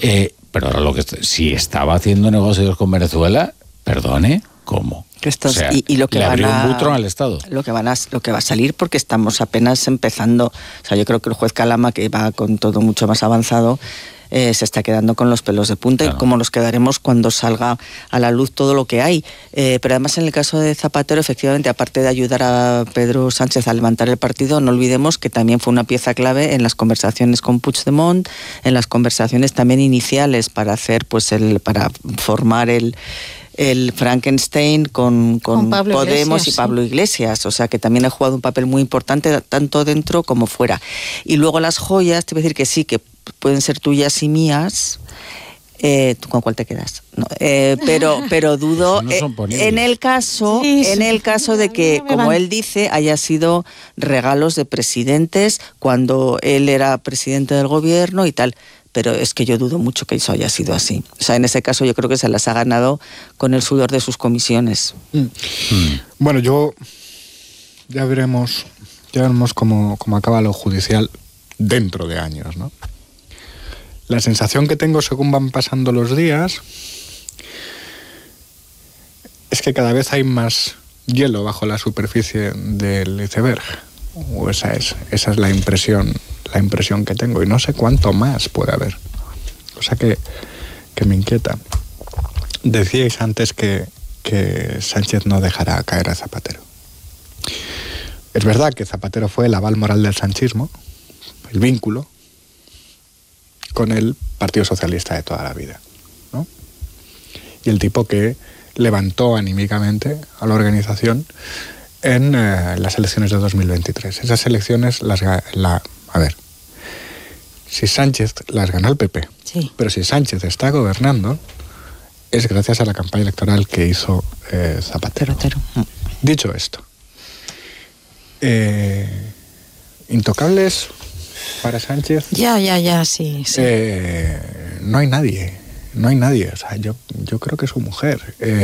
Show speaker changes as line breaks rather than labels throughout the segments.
Pero ahora si estaba haciendo negocios con Venezuela, perdone, ¿cómo?
Estos,
o sea,
y lo que
le abrió
van
un butron al Estado.
Lo que va a salir, porque estamos apenas empezando. O sea, yo creo que el juez Calama, que va con todo mucho más avanzado, se está quedando con los pelos de punta, claro. Y cómo nos quedaremos cuando salga a la luz todo lo que hay. Pero además, en el caso de Zapatero, efectivamente, aparte de ayudar a Pedro Sánchez a levantar el partido, no olvidemos que también fue una pieza clave en las conversaciones con Puigdemont, en las conversaciones también iniciales para hacer, para formar el Frankenstein con Podemos Iglesias, y Pablo Iglesias, o sea que también ha jugado un papel muy importante tanto dentro como fuera. Y luego las joyas, te voy a decir que sí, que pueden ser tuyas y mías. ¿Tú con cuál te quedas? No, pero dudo
no
en el caso de que, como él dice, haya sido regalos de presidentes cuando él era presidente del gobierno y tal. Pero es que yo dudo mucho que eso haya sido así. O sea, en ese caso yo creo que se las ha ganado con el sudor de sus comisiones.
Bueno, ya veremos cómo acaba lo judicial dentro de años, ¿no? La sensación que tengo según van pasando los días es que cada vez hay más hielo bajo la superficie del iceberg. O esa es la impresión que tengo, y no sé cuánto más puede haber, cosa que me inquieta. Decíais antes que Sánchez no dejará caer a Zapatero. Es verdad que Zapatero fue el aval moral del sanchismo, el vínculo con el Partido Socialista de toda la vida, ¿no? Y el tipo que levantó anímicamente a la organización en las elecciones de 2023. Esas elecciones si Sánchez las ganó el PP, sí. Pero si Sánchez está gobernando, es gracias a la campaña electoral que hizo Zapatero. Dicho esto, intocables para Sánchez.
Ya, sí.
No hay nadie. O sea, yo creo que su mujer.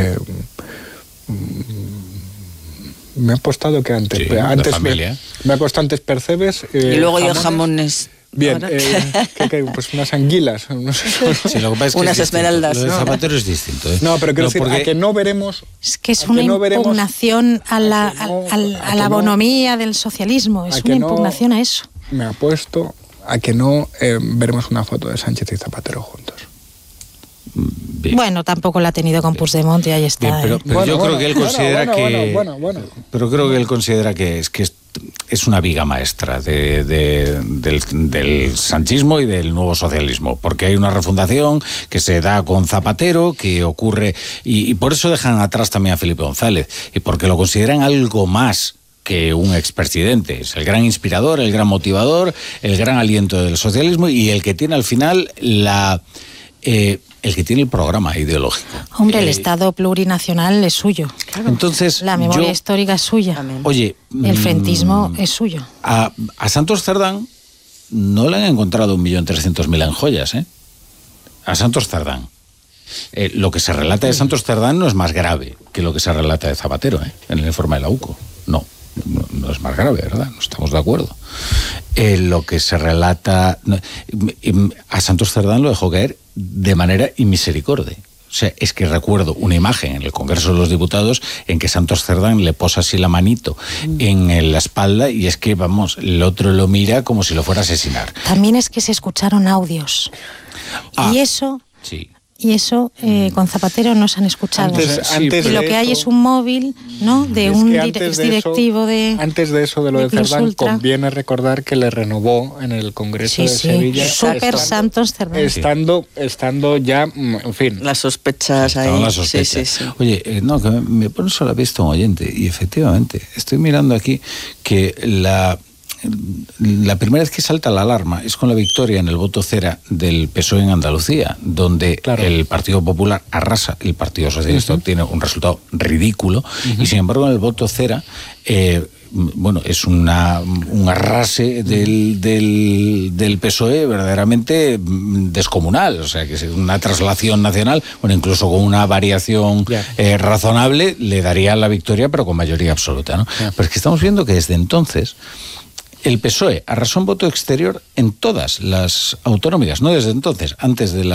Me ha apostado que antes.
Sí,
antes me ha costado antes percebes.
Y luego yo jamones.
Bien, pues unas anguilas.
Sí, lo que pasa es que
unas esmeraldas.
Lo de Zapatero es distinto.
No, pero quiero decir, a que no veremos.
Es que es una impugnación a la bonomía del socialismo. Es una impugnación a eso.
Me apuesto a que no veremos una foto de Sánchez y Zapatero juntos.
Bien.
Bueno, tampoco la ha tenido con Puigdemont y ahí está.
Bien, pero yo creo que él considera Pero creo que él considera que es una viga maestra del sanchismo y del nuevo socialismo, porque hay una refundación que se da con Zapatero, que ocurre, y por eso dejan atrás también a Felipe González, y porque lo consideran algo más que un expresidente. Es el gran inspirador, el gran motivador, el gran aliento del socialismo y el que tiene al final el que tiene el programa ideológico.
Hombre, el Estado plurinacional es suyo.
Claro.
Entonces,
la memoria histórica es suya.
Oye,
el frentismo es suyo.
A Santos Cerdán no le han encontrado 1.300.000 en joyas, ¿eh? A Santos Cerdán. Lo que se relata de Santos Cerdán no es más grave que lo que se relata de Zapatero, en el informe de la UCO. No es más grave, ¿verdad? No estamos de acuerdo. Lo que se relata... a Santos Cerdán lo dejó caer de manera inmisericordia. O sea, es que recuerdo una imagen en el Congreso de los Diputados en que Santos Cerdán le posa así la manito en la espalda y es que, vamos, el otro lo mira como si lo fuera a asesinar.
También es que se escucharon audios. Y eso...
Sí.
Y eso con Zapatero no se han escuchado.
Antes
y lo que hay es un móvil, ¿no? De un directivo de...
Antes de eso, de lo de Cerdán, conviene recordar que le renovó en el Congreso de Sevilla.
Súper Santos Cerdán.
Estando ya, en fin.
Las sospechas ahí.
Las sospechas.
Sí.
Oye, que me pone sobre la vista un oyente, y efectivamente, estoy mirando aquí que la primera vez que salta la alarma es con la victoria en el voto cera del PSOE en Andalucía, donde el Partido Popular arrasa, el Partido Socialista obtiene un resultado ridículo, y sin embargo en el voto cera es un arrase del PSOE verdaderamente descomunal, o sea que es una traslación nacional, incluso con una variación razonable le daría la victoria, pero con mayoría absoluta, ¿no? Pero es que estamos viendo que desde entonces el PSOE arrasó en voto exterior en todas las autonomías, no desde entonces, antes de la